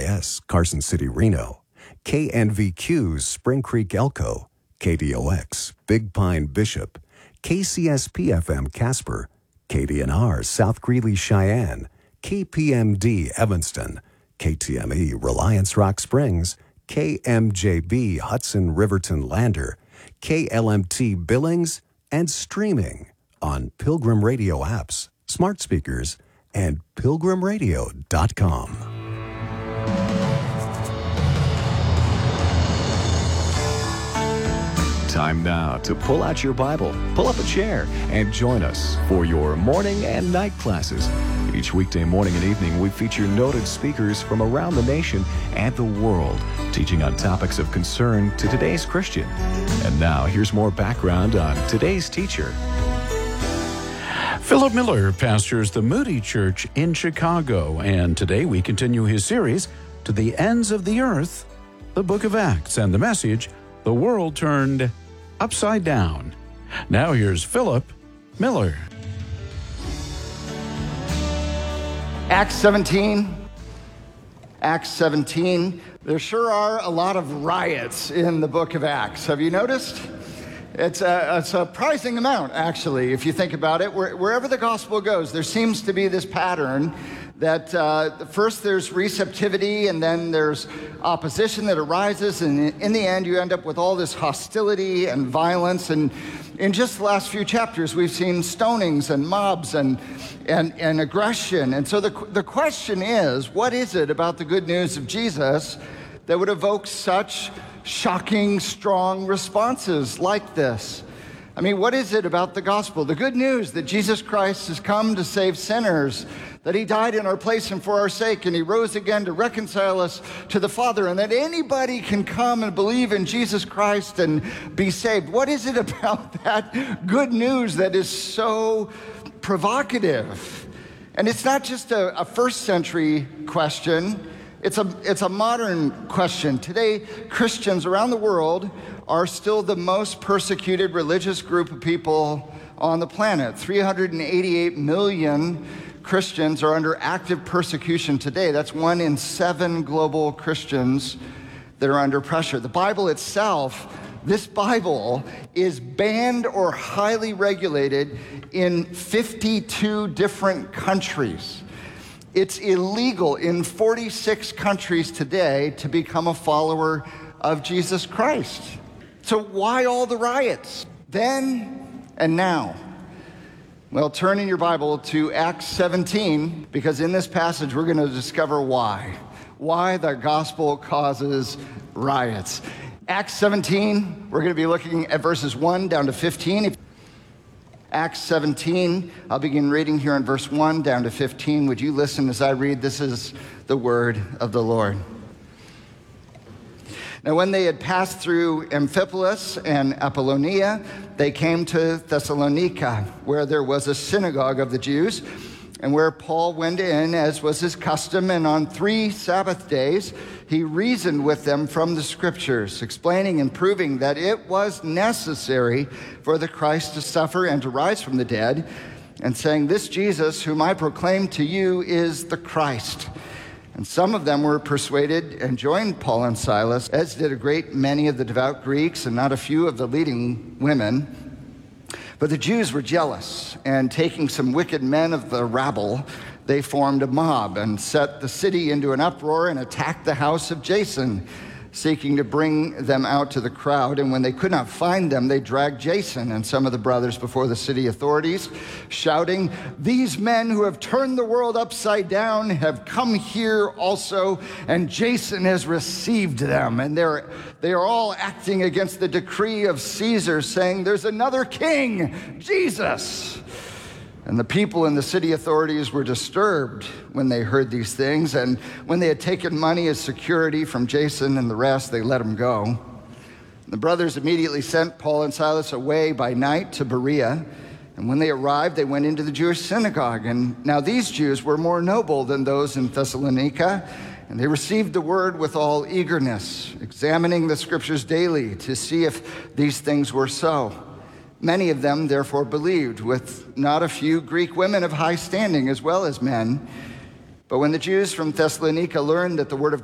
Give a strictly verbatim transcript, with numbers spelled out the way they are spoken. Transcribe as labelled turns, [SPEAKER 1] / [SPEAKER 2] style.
[SPEAKER 1] S Carson City, Reno, K N V Q Spring Creek, Elko, K D O X Big Pine, Bishop, K C S P F M Casper, K D N R South Greeley, Cheyenne, K P M D Evanston, K T M E Reliance Rock Springs, K M J B Hudson Riverton Lander, K L M T Billings, and streaming on Pilgrim Radio apps, smart speakers, and pilgrim radio dot com. Time now to pull out your Bible, pull up a chair, and join us for your morning and night classes. Each weekday morning and evening, we feature noted speakers from around the nation and the world, teaching on topics of concern to today's Christian. And now, here's more background on today's teacher.
[SPEAKER 2] Philip Miller pastors the Moody Church in Chicago, and today we continue his series, To the Ends of the Earth, the Book of Acts, and the message, The World Turned Upside Down. Now here's Philip Miller.
[SPEAKER 3] Acts seventeen. Acts seventeen. There sure are a lot of riots in the book of Acts. Have you noticed? It's a, a surprising amount, actually, if you think about it. Where, wherever the gospel goes, there seems to be this pattern that uh, first there's receptivity and then there's opposition that arises, and in the end you end up with all this hostility and violence. And in just the last few chapters, we've seen stonings and mobs and and, and aggression. And so the, the question is, what is it about the good news of Jesus that would evoke such shocking, strong responses like this? I mean, what is it about the gospel? The good news that Jesus Christ has come to save sinners, that he died in our place and for our sake, and he rose again to reconcile us to the Father, and that anybody can come and believe in Jesus Christ and be saved. What is it about that good news that is so provocative? And it's not just a, a first century question. It's a, it's a modern question. Today, Christians around the world are still the most persecuted religious group of people on the planet. three hundred eighty-eight million Christians are under active persecution today. That's one in seven global Christians that are under pressure. The Bible itself, this Bible, is banned or highly regulated in fifty-two different countries. It's illegal in forty-six countries today to become a follower of Jesus Christ. So why all the riots then and now? Well, turn in your Bible to Acts seventeen, because in this passage we're going to discover why. Why the gospel causes riots. Acts seventeen, we're going to be looking at verses one down to fifteen. Acts seventeen, I'll begin reading here in verse one down to fifteen. Would you listen as I read? This is the word of the Lord. Now, when they had passed through Amphipolis and Apollonia, they came to Thessalonica, where there was a synagogue of the Jews, and where Paul went in, as was his custom, and on three Sabbath days he reasoned with them from the Scriptures, explaining and proving that it was necessary for the Christ to suffer and to rise from the dead, and saying, "This Jesus, whom I proclaim to you, is the Christ." And some of them were persuaded and joined Paul and Silas, as did a great many of the devout Greeks and not a few of the leading women. But the Jews were jealous, and taking some wicked men of the rabble, they formed a mob and set the city into an uproar and attacked the house of Jason, seeking to bring them out to the crowd. And when they could not find them, they dragged Jason and some of the brothers before the city authorities, shouting, "These men who have turned the world upside down have come here also, and Jason has received them." And they're, they are all acting against the decree of Caesar, saying, "There's another king, Jesus." And the people and the city authorities were disturbed when they heard these things. And when they had taken money as security from Jason and the rest, they let him go. The brothers immediately sent Paul and Silas away by night to Berea. And when they arrived, they went into the Jewish synagogue. And now these Jews were more noble than those in Thessalonica. And they received the word with all eagerness, examining the Scriptures daily to see if these things were so. Many of them therefore believed, with not a few Greek women of high standing as well as men. But when the Jews from Thessalonica learned that the word of